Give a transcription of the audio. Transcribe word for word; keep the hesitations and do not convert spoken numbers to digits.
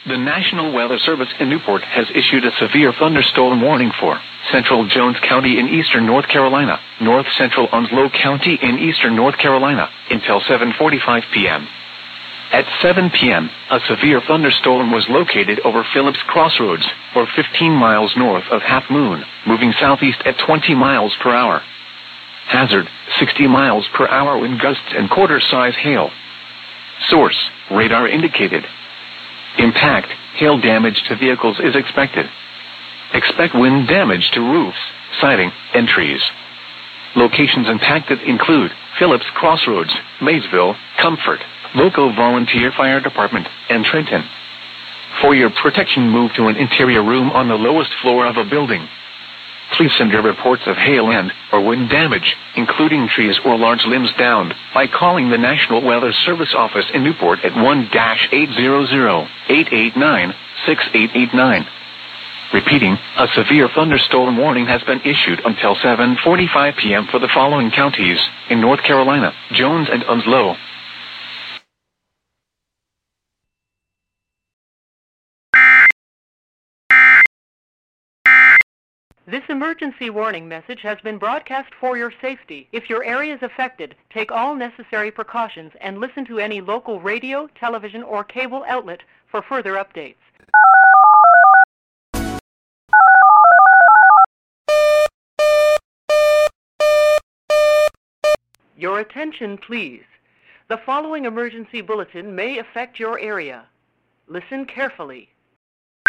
The National Weather Service in Newport has issued a severe thunderstorm warning for central Jones County in eastern North Carolina, north central Onslow County in eastern North Carolina, until seven forty-five p m At seven p m, a severe thunderstorm was located over Phillips Crossroads, or fifteen miles north of Half Moon, moving southeast at twenty miles per hour. Hazard, sixty miles per hour wind gusts and quarter-size hail. Source, radar indicated. Impact, hail damage to vehicles is expected. Expect wind damage to roofs, siding, and trees. Locations impacted include Phillips Crossroads, Maysville, Comfort, Local Volunteer Fire Department, and Trenton. For your protection, move to an interior room on the lowest floor of a building. Please send your reports of hail and or wind damage, including trees or large limbs downed, by calling the National Weather Service office in Newport at one eight hundred, eight eight nine, six eight eight nine. Repeating, a severe thunderstorm warning has been issued until seven forty-five p m for the following counties in North Carolina: Jones and Onslow. This emergency warning message has been broadcast for your safety. If your area is affected, take all necessary precautions and listen to any local radio, television, or cable outlet for further updates. Your attention, please. The following emergency bulletin may affect your area. Listen carefully.